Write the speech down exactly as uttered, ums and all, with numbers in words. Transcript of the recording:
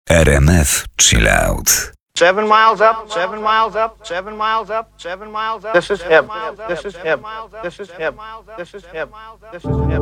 R M F Chill Out. Seven miles up, seven miles up, seven miles up, seven miles up. This is him. This is him. This is him. This is him. This is him.